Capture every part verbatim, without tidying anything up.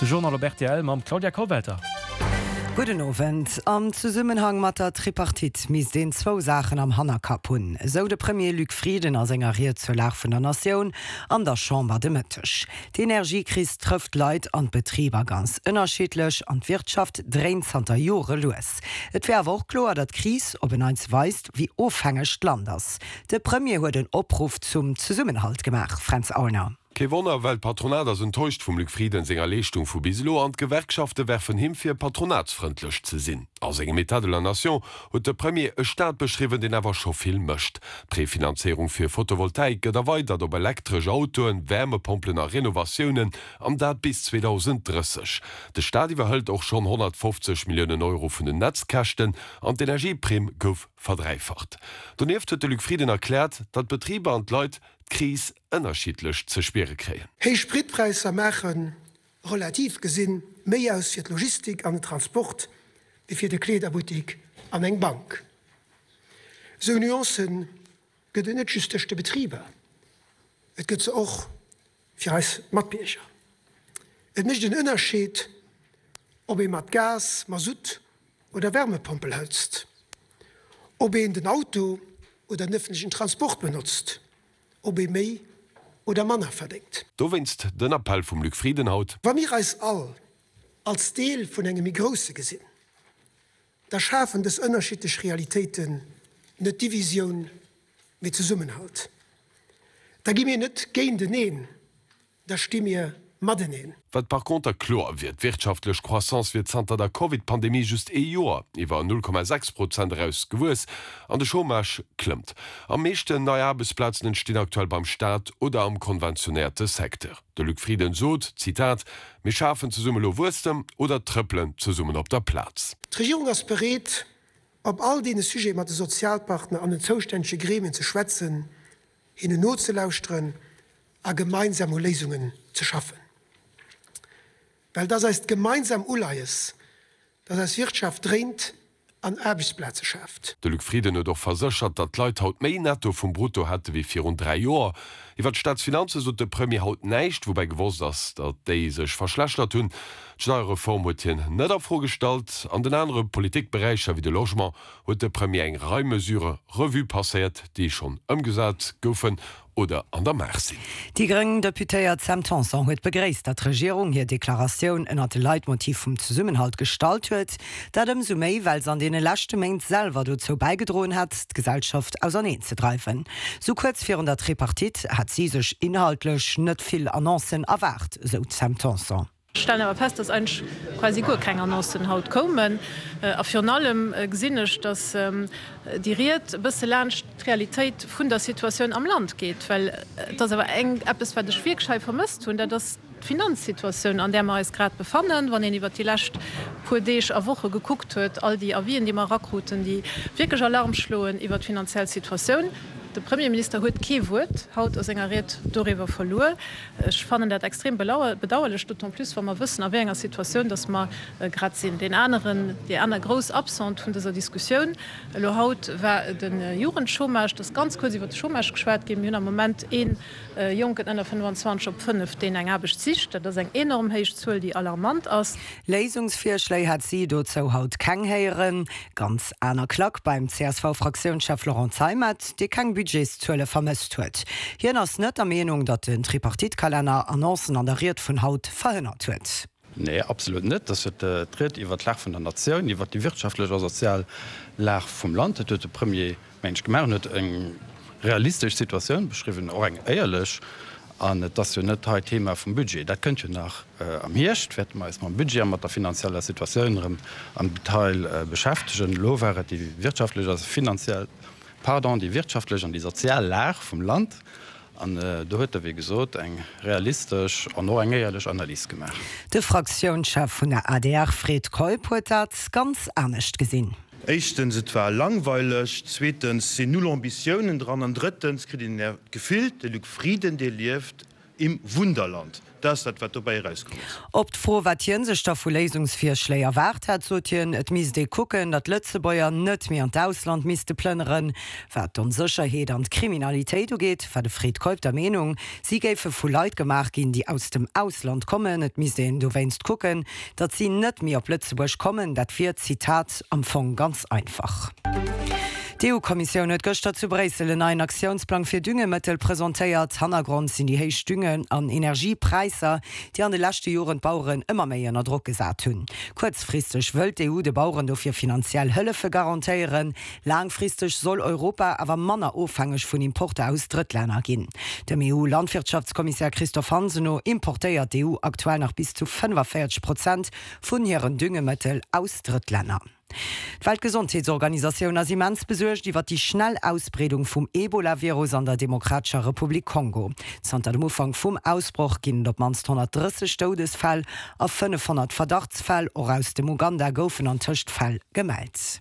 De Journal Albert am Claudia Kowelter. Guten Abend. Am Zusammenhang mit der Tripartit mis den zwei Sachen am Hanna kapun. So der Premier Luc Frieden als engariert zur Lage von der Nation an der Chambre de Mëttech. Die Energiekrise trifft Leute an Betrieber ganz unterschiedlich an die Wirtschaft dreht Santa Jore los. Es wäre auch klar, dass die Krise ob eins weist, wie aufhängig das Land ist. Der Premier hat einen Aufruf zum Zusammenhalt gemacht, Franz Auner. Ke Wonner well Patronat ass enttäuscht vum Luc Frieden senger Leistung vu Bislo an Gewerkschafte werfen him fir patronatsfrindlech ze sinn. Aus engem Etat de la Nation huet der Premier e Staat beschriwen, den awer scho viel mëcht. Präfinanzierung fir Photovoltaik gët erweitert op elektrisch Autoen, Wärmepumpen a Renovationen am dat bis zweitausenddreißig. De Staat iwwerhëlt auch schon hundertfünfzig Millionen Euro vun den Netzkächten an d'Energieprim gouf verdreifacht. Doneft huet de Luc Frieden erklärt, dat Betrieber an Leiit Krise ënnerschiedlech ze spere kreien. Hei Spritpreiser machen relativ gesinn méi aus fir d Logistik an den Transport wie fir de Klederbutik an eng Bank. So Nuancen gëtt net justechte Betriebe. Et gëtt ze och fir als Matbecher. Et mischt den ënnerscheet, ob e mat Gas, Masut oder Wärmepumpel hëtzt, ob e den Auto oder den öffentlichen Transport benutzt, ob e méi oder Manner verdeckt. Do winst den Appell vum Luc Frieden haut. Wa mir als all als Deel vun engem grosse Gesinn, da schafen des ënnerschiedlech Realitäten net Division mit ze Summenhalt. Da gi mir net géint de neen, da stimme mir Madeneen. Wat par contre klar wird, wirtschaftlich Croissance wird Santa der Covid-Pandemie just e Joer iwwer null Komma sechs Prozent raus gewus, an de Chômage klemmt. Am meeschten neue Arbeitsplatzen entstehen aktuell beim Staat oder am konventionerte Sektor. Der Luc Frieden sot, Zitat, mir schaffen zu summen lo Wurstem oder tripeln zu summen op der Platz. Die Regierung ist bereit, ob all dene Sujet mit den Sozialpartner an den zuständigen Gremien zu schwätzen, ihnen Not zu lauschen, a gemeinsame Lösungen zu schaffen. Weil das heißt gemeinsam Uleies, das heißt Wirtschaft drängt an Arbeitsplätze schafft. Der Luc Frieden hat doch versichert, dass die Leute haut mehr netto vom Brutto hatte wie vier und drei Jahre. Über die Staatsfinanzen so der Premier haut nicht, wobei gewusst ist, dass die sich verschlechtert tun. Die Steuerreform hat ihn nicht vorgestellt. An den anderen Politikbereichen wie der Logement hat der Premier eine Reihe Mesure Revue passiert, die schon umgesetzt wurden oder an der Mer sind. Die grünen Deputéiert Sam Thomson hat begrüßt, dass die Regierung hier Deklaration in das Leitmotiv vom Zusammenhalt gestaltet hat, dat dem so méi, weil es an den letzten Moment selber dazu beigedrohen hat, die Gesellschaft auseinanderzutreiben. So kurz vor der Tripartit hat sie sich inhaltlich nicht viel Annoncen erwartet, so Sam Thomson. Stellen aber fest, dass eigentlich quasi gut keine Annoncen haut kommen. Äh, auf allem äh, gesehen ist, dass ähm, die Riet bis lernt Realität von der Situation am Land geht, weil äh, das aber eng etwas, was der Schwierigkeit vermisst und das Finanzsituation, an der wir uns gerade befinden, wenn ihr über die letzte paar Woche geguckt hat, all die Avien, die wir rekruten, die wirklich Alarm schlagen über die finanzielle Situation. Der Premierminister hat kein Wort, hat aus seiner Rede darüber verloren. Ich fand das extrem bedauerlich, und plus, wenn wir wissen, in welcher Situation, dass wir äh, gerade sind. Den anderen, die andere große Absent von dieser Diskussion. Heute war den äh, Jugendchômage, das ganz kurz über den Chômage geschwärzt, geben wir im Moment ein äh, Jungen in der fünfundzwanzig auf fünf, den ein habe ich sich. Das ist eine enorm hohe Zahl, die alarmant ist. Lesungsvorschläge hat sie dazu heute keine hören. Ganz einer Klack beim C S V-Fraktionschef Laurent Seimet, die kein Budgetzuelle vermisst huet. Hier ass net der Meinung, dat den Tripartitkalender Annoncen an der Riet vun Haut verhënnert huet. Nee, absolut net. Das wird äh, tritt iwwer Lach von der Nation, iwwer die wirtschaftliche sozial Lach vom Land. Dat de Premier Mensch gemerk net eng realistisch Situation beschrieben or eng eierlech an das net Thema vom Budget. Dat könnt ihr nach äh, am Hircht werden meist man Budget mat der finanzieller Situation am Teil äh, beschäftigen lo wäre die wirtschaftliche also finanziell Pardon, die wirtschaftliche und die soziale Lage vom Land an äh, da huet er wie gesot eng realistisch an no engeierlech Analyse gemacht. De Fraktionschef vun der A D R Fred Kolb huet dat ganz ernstcht gesinn. Echtens et war langweilig, zweitens sind null Ambitionen dran an drittens krit er gefilt, de Luc Frieden de lieft im Wunderland. Das dat wat dabei rauskommt. Ob froh wat Jensestaff vu Lesungsfirschlei erwart hat sotien, et mis de kucken, dat Lëtzebäier net mir an d Ausland miste plënneren, wat on Sicherheet an Kriminalitéit ugeet, war de Fried Kolb der Menung, sie géife vu Leiit gemacht gin, die aus dem Ausland kommen, et mis den du weinst kucken, dat sie net mir op Lützeburg kommen, dat fir Zitat am Fong ganz einfach. Die E U-Kommission hat gestern zu Brüssel einen Aktionsplan für Düngemittel präsentiert. Hintergrund sind die hohen Düngen an Energiepreise, die an den letzten Jahren Bauern immer mehr unter Druck gesetzt haben. Kurzfristig will die E U den Bauern dafür finanziell Hilfe garantieren. Langfristig soll Europa aber manner aufhängig von Importen aus Drittländern gehen. Der E U-Landwirtschaftskommissar Christoph Hanseno importiert die E U aktuell noch bis zu fünfundvierzig Prozent von ihren Düngemitteln aus Drittländern. Die Weltgesundheitsorganisation hat immens besorgt über die schnelle Ausbreitung vom Ebola-Virus an der Demokratischen Republik Kongo. Seit dem Anfang vom Ausbruch gingen dort manst hundertdreißig Todesfälle auf fünfhundert Verdachtsfälle, auch aus dem Uganda goufen an Testfälle gemeldet.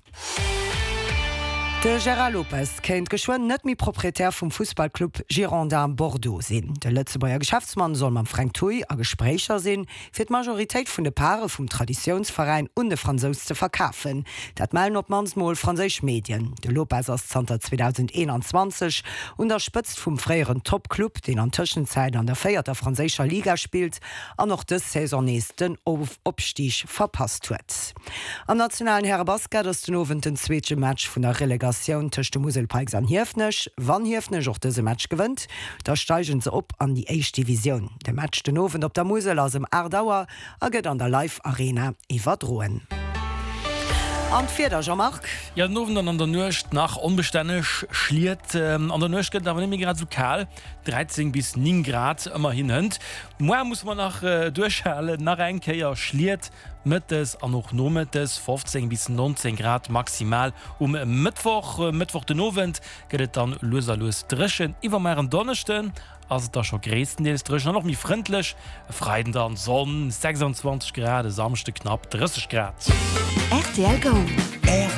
De Gerard Lopez kennt geschwoen net mi proprietär vum Fußballclub Girondin Bordeaux sinn. De Lützebauer Geschäftsmann soll man Frank Thuy a Gesprächer sinn, fir d' Majoritéit vun de Paare vum Traditionsverein und de Franzos ze verkafen. Dat meilen op mansmoll Franzisch Medien. De Lopez ass Zter zweitausendeinundzwanzig unterspëtzt vum fréieren Topclub, den an Tëschenzeit an der feierter Franzécher Liga spielt, an noch des Saisonisten auf Obstich verpasst huet. Am nationalen Herrebasket ass den Owen den zweetsche Match vun der Relegation Tchte Muselpeiks an Hiefnech, wann Hiefnech och dese Match gewënnt, da steigen se op an die Eich Division. De Match den Owen op der Musel ass dem Ardauer a gët an der Live-Arena iwwer droen. An Vierder Jean-Marc? Ja, den Owen an der Nucht nach unbeständig schliert. Ähm, an der Nucht geht aber nicht gerade so kalt. dreizehn bis neun Grad immer hinhend. Morgen muss man nach äh, durchhalten. Nach ein Kehr schliert mit es an noch nur mit es fünfzehn bis neunzehn Grad maximal. Um Mittwoch, äh, Mittwoch den Abend geht es dann los los drischen. Über mehreren Donnerstag. Also da schon größtenteils drischen. Noch mehr freundlich. Freitag dann Sonne, sechsundzwanzig Grad, Samstag knapp dreißig Grad. R T L Go.